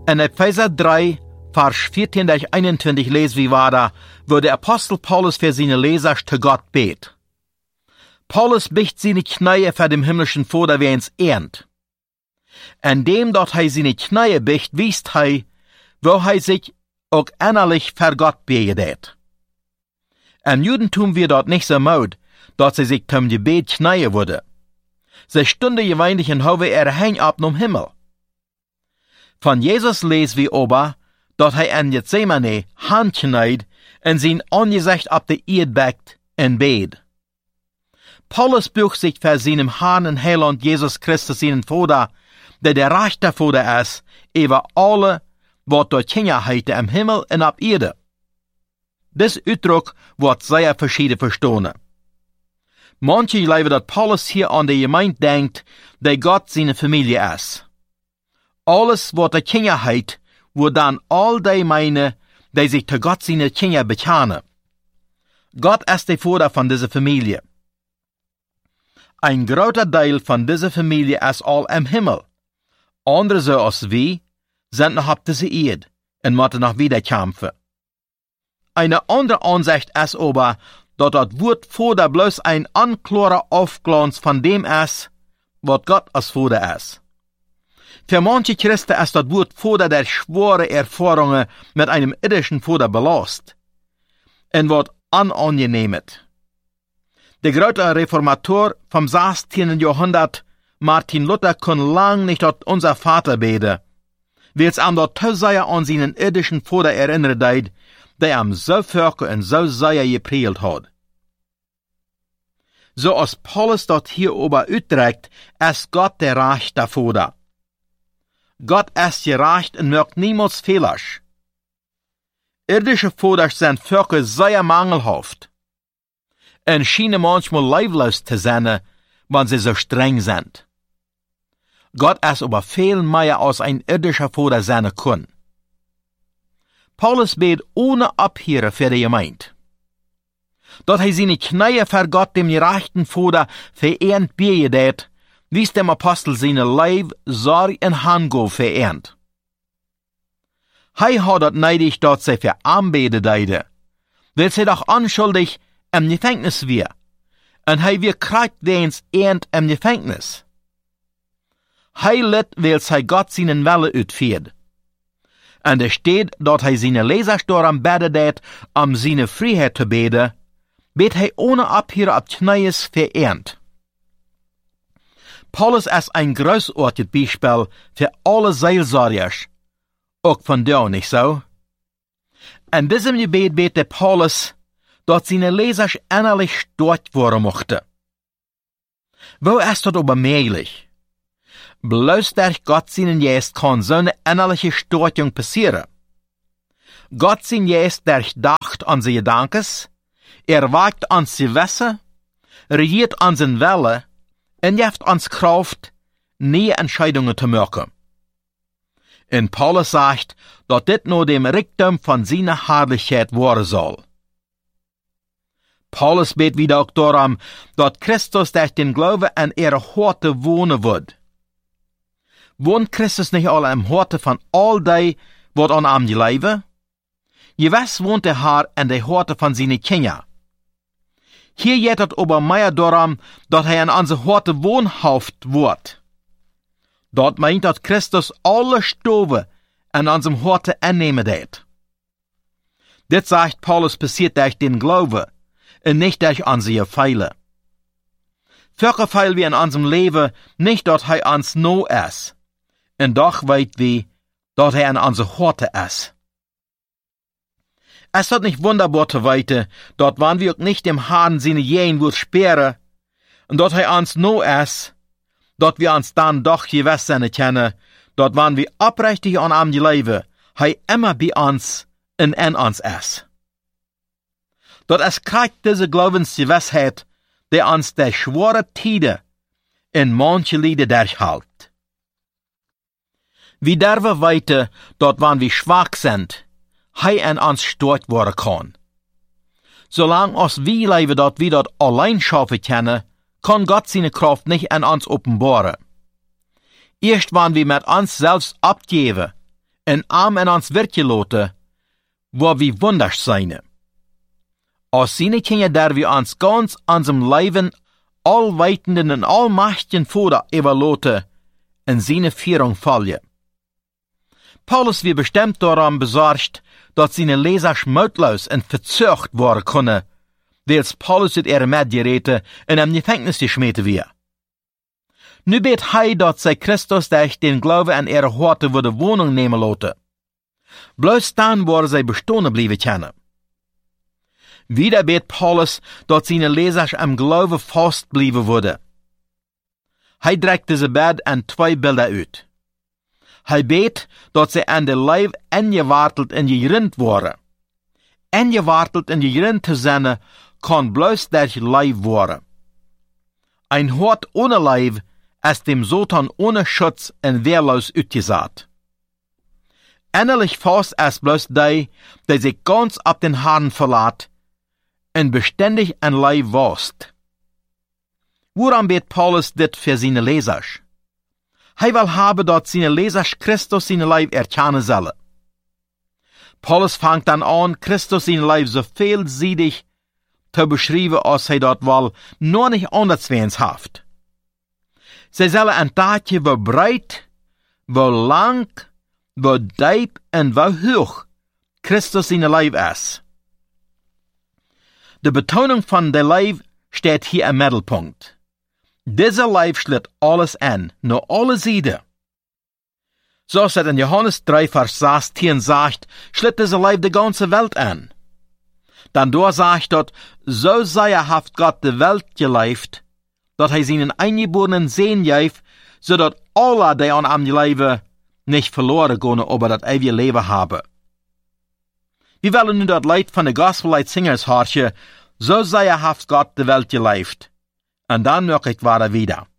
In Epheser 3, Vers 14-21 lesen wir weiter, wo der Apostel Paulus für seine Leser zu Gott bet. Paulus bicht seine Knie vor dem himmlischen Vater wie ins Ernt. Indem dort er seine Knie bicht, wiest er, wo er sich auch innerlich vor Gott betet. Im Judentum wird dort nicht so Mut, dass sie sich zum Gebet knien würde. Sie stunde gewöhnlich in Hove Hänge ab zum Himmel. Von Jesus lesen wir aber, dass er in Gethsemane Hand kniet und sein Angesicht ab der Erde beugt in Bet. Paulus bucht sich für seinem Herrn und Heiland Jesus Christus seinen Vater, der rechte Vater ist, über alle, was dort Kinder heite im Himmel und ab Erde. Das Ausdruck wird sehr verschieden verstanden. Manche glauben, dass Paulus hier an die Gemeinde denkt, der Gott seine Familie ist. Alles, was der Kinder heit, wird dann all die meinen, die sich zu Gott seine Kinder bekennen. Gott ist der Vater von dieser Familie. Ein großer Teil von dieser Familie ist all im Himmel. Andere so als wir sind noch auf dieser Erde und müssen noch wieder kämpfen. Eine andere Ansicht ist aber, dass das Wort Vater bloß ein anklarer Aufglanz von dem ist, was Gott als Vater ist. Für manche Christen ist das Wort Vater der schwere Erfahrungen mit einem irdischen Vater belastet und wird unangenehmet. Der große Reformator vom 16. Jahrhundert, Martin Luther, kann lang nicht dort unser Vater beten, weil es ihm dort zu sehr an seinen irdischen Vater erinnert hat, der ihm so völker und so sehr geprägt hat. So als Paulus dort hier ober utdrückt, ist Gott der rechte Vater. Gott ist gerecht und macht niemals Fehler. Irdische Vater sind völker sehr mangelhaft und scheinen manchmal leiblos zu sein, wenn sie so streng sind. Gott ist aber viel mehr als ein irdischer Vater sein kann. Paulus bet ohne Abhören für die Gemeinde. Dort er seine Knie vor Gott dem gerechten Vater verehrt betet, wies dem Apostel seine Leib, Sorg und Handgo verehrt. Er hat dort neidig, dort sie für Anbete deide, weil sie doch anschuldig im Gefängnis wir, und wir kriegt wens Ernt im Gefängnis. Litt, weil sie Gott seinen Wille utführt. Und es steht, dass seine Leser daran betet, seine Freiheit zu beten, bet ohne Abhören ab Knies verehrt. Paulus ist ein großartiges Beispiel für alle Seelsorgers, auch von dir, nicht so? In diesem Gebet bete Paulus, dass seine Leser innerlich stark werden mochten. Wo ist das aber möglich? Bloß durch Gott seinen Geist kann so eine innerliche Stärkung passieren. Gott sein Geist durchdacht an seine Gedankens, wagt ans Gewisse, regiert an sein Wille und gibt ans Kraft, nie Entscheidungen zu machen. Und Paulus sagt, dass dit nur dem Reichtum von seiner Herrlichkeit werden soll. Paulus bet wieder auch darum, dass Christus durch den Glauben an ihre Horte wohnen wird. Wohnt Christus nicht alle im Horte von all die, wat an am leben? Gewiss wohnt der Herr in der Horte von seinen Kindern. Hier geht es aber mehr darum, dass er in unsere Horte wohnhaft wird. Dort meint, dass Christus alle Stove in unserem Horte annehmen wird. Das sagt Paulus passiert durch den Glauben und nicht durch unsere Feile. Völker feil wir in unserem Leben nicht, dass er uns no ist. Und doch weit wir, dass er in unserer Horte ist. Es ist nicht wunderbar zu weiten, dort wann wir nicht dem Herrn seine Jähen wird sperren, und dort er uns no ist, dort wir uns dann doch gewiss sein kennen, dort wann wir aufrichtig an am leben, er immer bei uns und in uns ist. Dort es kriegt diese Glaubensgewissheit, der uns der schwere Tide in manche Lieder durchhält. Wie derwe weite, dort wann wir schwach sind, in uns stark worden kann. Solange uns wie leben dort wie dort allein schaffen können, kann Gott seine Kraft nicht in uns offenbaren. Erst wann wir mit uns selbst abgeben en arm en ans werkje loten, wo wie wunders seine. Aus seine Kinder der wir uns ganz ansem Leben allweitenden en allmächtigen Vater evaluate en seine Führung folgen. Paulus wie bestimmt daran besorgt, dass seine Leser schmeutlos en verzeugt worden können, weils Paulus het Medgeräte in einem Gefängnis geschmissen wird. Nu bet hij dat zij Christus durch den Glaube an ihre Horte würde Wohnung nehmen lote. Bloß dann worden zij bestohlen blijven kennen. Wieder bet Paulus, dat seine Lesers am Glaube fast blijven worden. Hij drückt diese Bed an 2 Bilder uit. Hij bet, dat zij an de Leib ingewartelt en gerind worden. Ingewartelt en gerind te zijn, kan bloß durch Leib worden. Ein Hort ohne Leib ist dem Satan ohne Schutz en wehrlos uitgesaat. Innerlich fast ist bloß die sich ganz ab den Haaren verlaat en beständig ein Leib warst. Woran bet Paulus dit für seine Lesers? Hij will haben, dat seine Lesers Christus seine Leib erkennen sollen. Paulus fängt dann an, Christus seine Leib so vielseitig te beschrijven als hij dat wel nog niet anderswenshaft. Zij zullen een taartje wo breit, wo lang, wo diep en wo hoog Christus in de lijf is. De betonung van de lijf steht hier im Mittelpunkt. Deze lijf sluit alles an, nur alle Seiten. Zoals het in Johannes 3 vers 16 sagt, sluit deze lijf de ganze Welt an. Dann door sagt dat, so haft Gott de Welt geleeft, dat hij seinen eingeborenen Sehen geeft, zodat alle die an am leven nicht verloren gaan, aber dat ewige Leben haben. Wir wollen nu dat Lied van de Gospellied Singers horchen, so haft Gott de Welt geleeft. En dan nog ik wieder.